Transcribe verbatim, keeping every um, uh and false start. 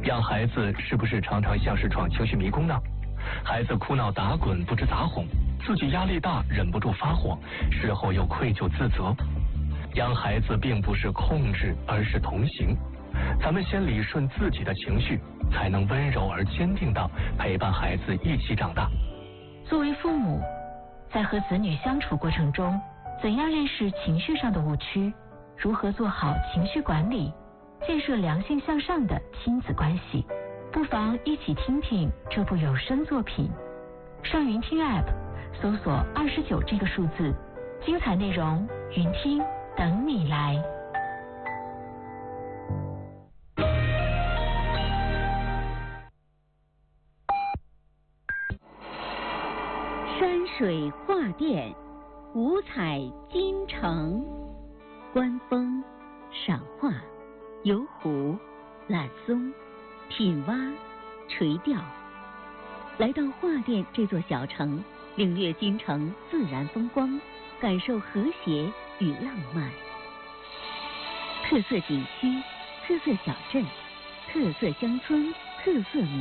养孩子是不是常常像是闯情绪迷宫呢？孩子哭闹打滚不知咋哄，自己压力大忍不住发火，事后又愧疚自责。养孩子并不是控制，而是同行。咱们先理顺自己的情绪，才能温柔而坚定地陪伴孩子一起长大。 作为父母，在和子女相处过程中，怎样认识情绪上的误区？如何做好情绪管理，建设良性向上的亲子关系？不妨一起听听这部有声作品。上云听 App 搜索二十九这个数字，精彩内容云听等你来。 山水画殿，五彩金城。观风、赏画、游湖、揽松、品蛙、垂钓。来到画殿这座小城，领略京城自然风光，感受和谐与浪漫。特色景区、特色小镇、特色乡村、特色民